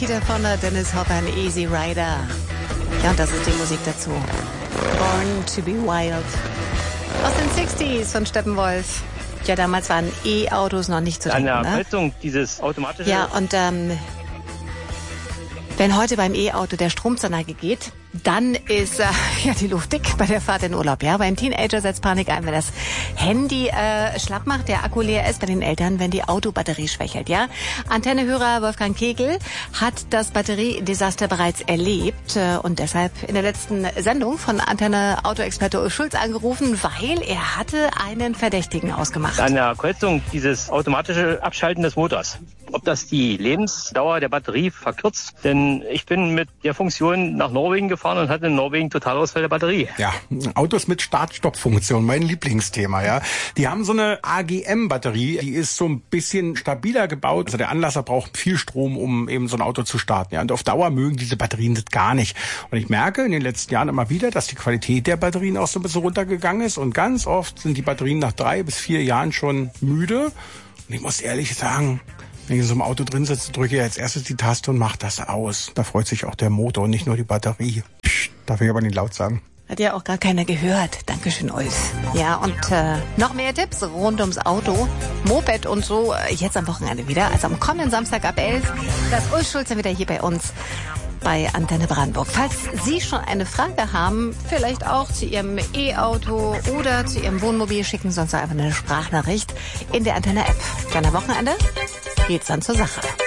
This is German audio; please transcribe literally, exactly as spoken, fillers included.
Wieder von der Dennis Hopper, Easy Rider. Ja, und das ist die Musik dazu. Born to be Wild. Aus den sechziger von Steppenwolf. Ja, damals waren E-Autos noch nicht zu denken. An der ne? Kreuzung dieses automatische... Ja, und ähm, wenn heute beim E-Auto der Strom zur Neige geht, dann ist äh, ja die Luft dick bei der Fahrt in Urlaub. Ja, beim Teenager setzt Panik ein, wenn das Handy äh, schlapp macht, der Akku leer ist. Bei den Eltern, wenn die Autobatterie schwächelt. Ja, Antennehörer Wolfgang Kegel hat das Batteriedesaster bereits erlebt äh, und deshalb in der letzten Sendung von Antenne Autoexperte Ulf Schulz angerufen, weil er hatte einen Verdächtigen ausgemacht. An der Kreuzung dieses automatische Abschalten des Motors. Ob das die Lebensdauer der Batterie verkürzt? Denn ich bin mit der Funktion nach Norwegen gefahren und hatte in Norwegen Totalausfall der Batterie. Ja, Autos mit Start-Stopp-Funktion, mein Lieblingsthema, ja. Die haben so eine A G M-Batterie, die ist so ein bisschen stabiler gebaut. Also der Anlasser braucht viel Strom, um eben so ein Auto zu starten. Ja, und auf Dauer mögen diese Batterien das gar nicht. Und ich merke in den letzten Jahren immer wieder, dass die Qualität der Batterien auch so ein bisschen runtergegangen ist. Und ganz oft sind die Batterien nach drei bis vier Jahren schon müde. Und ich muss ehrlich sagen, wenn ich in so einem Auto drin sitze, drücke ich als erstes die Taste und mache das aus. Da freut sich auch der Motor und nicht nur die Batterie. Psst, darf ich aber nicht laut sagen. Hat ja auch gar keiner gehört. Dankeschön, Ulf. Ja, und äh, noch mehr Tipps rund ums Auto, Moped und so, äh, jetzt am Wochenende wieder. Also am kommenden Samstag ab elf. Das Ulf Schulz dann wieder hier bei uns bei Antenne Brandenburg. Falls Sie schon eine Frage haben, vielleicht auch zu Ihrem E-Auto oder zu Ihrem Wohnmobil, schicken Sie uns einfach eine Sprachnachricht in der Antenne-App. Dann am Wochenende geht's dann zur Sache.